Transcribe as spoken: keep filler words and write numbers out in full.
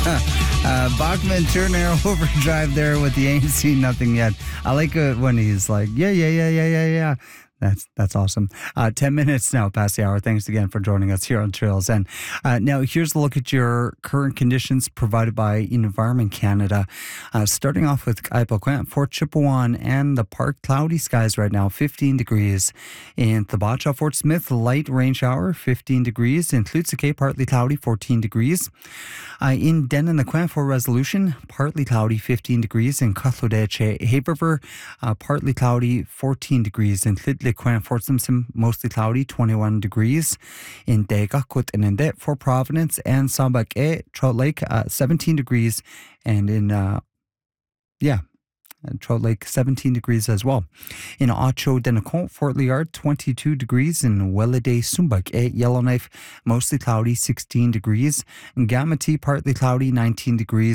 uh, Bachman Turner Overdrive there with the Ain't Seen Nothing Yet. I like it when he's like, yeah, yeah, yeah, yeah, yeah, yeah. That's that's awesome. Uh, ten minutes now past the hour. Thanks again for joining us here on Trails. And uh, now here's a look at your current conditions provided by Environment Canada. Uh, starting off with Kaipakwant, Fort Chipewyan and the Park, cloudy skies right now, fifteen degrees. In Thibacha, Fort Smith, light rain shower, fifteen degrees. In Tlutske, partly cloudy, fourteen degrees. Uh, in Denanaquan, for Resolution, partly cloudy, fifteen degrees. In Cutlodeche, Hay River, uh, partly cloudy, fourteen degrees. In Tlitlik, Fort Simpson, mostly cloudy, twenty-one degrees. In Degakut and Indet, Fort Providence and Sambak, Trout Lake, uh, seventeen degrees. And in, uh, yeah, Trout Lake, seventeen degrees as well. In Ocho Denacont, Fort Liard, twenty-two degrees. In Wellade, Sumbak, Yellowknife, mostly cloudy, sixteen degrees. In Gamati, partly cloudy, nineteen degrees.